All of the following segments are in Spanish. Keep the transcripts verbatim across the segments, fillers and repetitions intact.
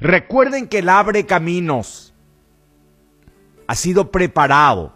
Recuerden que el Abre Caminos ha sido preparado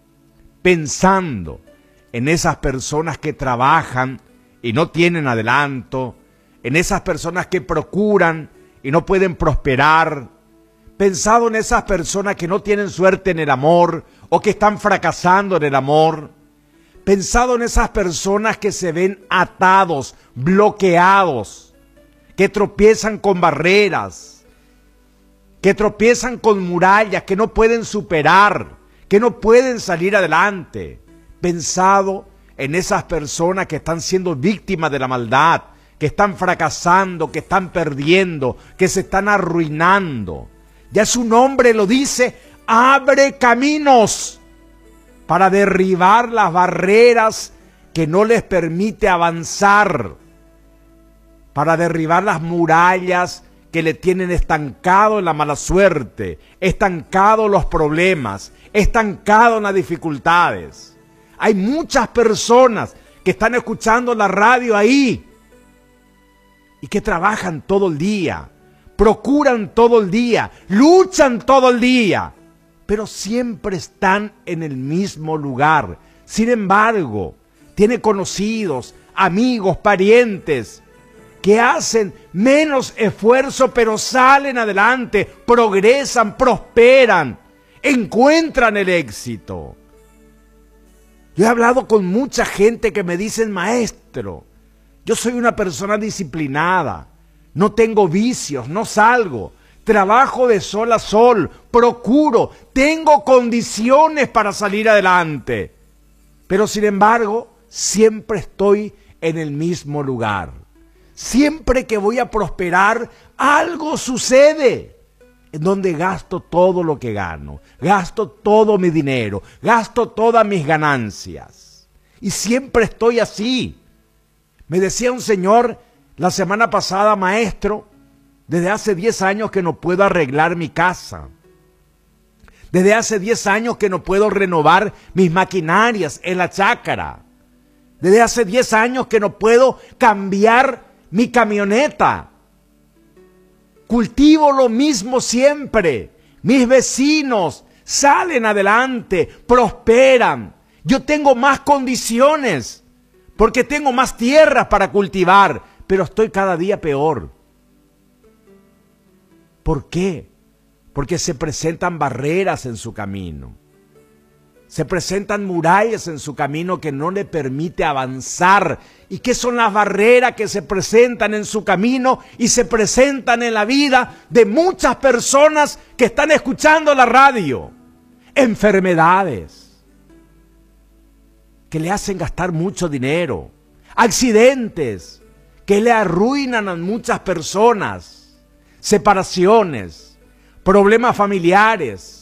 pensando en esas personas que trabajan y no tienen adelanto, en esas personas que procuran y no pueden prosperar, pensado en esas personas que no tienen suerte en el amor o que están fracasando en el amor, pensado en esas personas que se ven atados, bloqueados, que tropiezan con barreras, que tropiezan con murallas, que no pueden superar, que no pueden salir adelante. Pensado en esas personas que están siendo víctimas de la maldad, que están fracasando, que están perdiendo, que se están arruinando. Ya su nombre lo dice, abre caminos para derribar las barreras que no les permite avanzar, para derribar las murallas que le tienen estancado en la mala suerte, estancado los problemas, estancado en las dificultades. Hay muchas personas que están escuchando la radio ahí y que trabajan todo el día, procuran todo el día, luchan todo el día, pero siempre están en el mismo lugar. Sin embargo, tiene conocidos, amigos, parientes que hacen menos esfuerzo, pero salen adelante, progresan, prosperan, encuentran el éxito. Yo he hablado con mucha gente que me dicen, maestro, yo soy una persona disciplinada, no tengo vicios, no salgo, trabajo de sol a sol, procuro, tengo condiciones para salir adelante, pero sin embargo, siempre estoy en el mismo lugar. Siempre que voy a prosperar, algo sucede en donde gasto todo lo que gano, gasto todo mi dinero, gasto todas mis ganancias. Y siempre estoy así. Me decía un señor la semana pasada, maestro, desde hace diez años que no puedo arreglar mi casa. Desde hace diez años que no puedo renovar mis maquinarias en la chácara. Desde hace diez años que no puedo cambiar mi camioneta. Cultivo lo mismo siempre. Mis vecinos salen adelante, prosperan. Yo tengo más condiciones porque tengo más tierras para cultivar, pero estoy cada día peor. ¿Por qué? Porque se presentan barreras en su camino. Se presentan murallas en su camino que no le permite avanzar. ¿Y qué son las barreras que se presentan en su camino y se presentan en la vida de muchas personas que están escuchando la radio? Enfermedades que le hacen gastar mucho dinero, accidentes que le arruinan a muchas personas, separaciones, problemas familiares,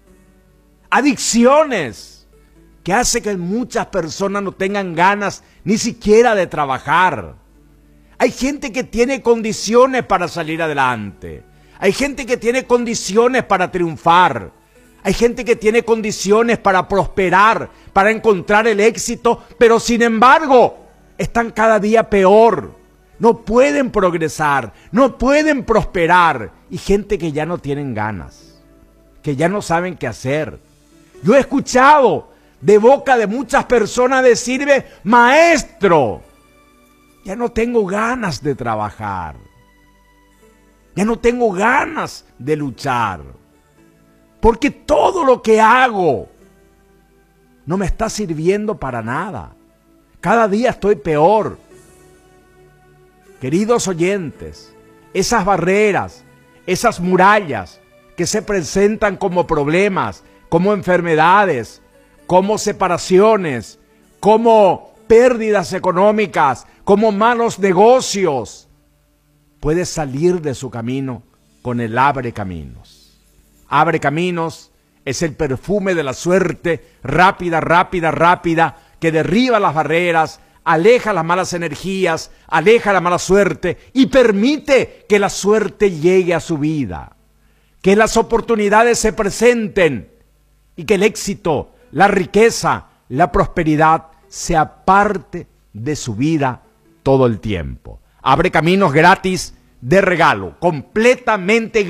adicciones que hace que muchas personas no tengan ganas ni siquiera de trabajar. Hay gente que tiene condiciones para salir adelante. Hay gente que tiene condiciones para triunfar. Hay gente que tiene condiciones para prosperar, para encontrar el éxito, pero sin embargo están cada día peor. No pueden progresar, no pueden prosperar. Y gente que ya no tienen ganas, que ya no saben qué hacer. Yo he escuchado de boca de muchas personas decirme, maestro, ya no tengo ganas de trabajar, ya no tengo ganas de luchar, porque todo lo que hago no me está sirviendo para nada. Cada día estoy peor. Queridos oyentes, esas barreras, esas murallas que se presentan como problemas, como enfermedades, como separaciones, como pérdidas económicas, como malos negocios, puede salir de su camino con el Abre Caminos. Abre Caminos es el perfume de la suerte, rápida, rápida, rápida, que derriba las barreras, aleja las malas energías, aleja la mala suerte y permite que la suerte llegue a su vida, que las oportunidades se presenten y que el éxito, la riqueza, la prosperidad sea parte de su vida todo el tiempo. Abre Caminos gratis de regalo, completamente gratis.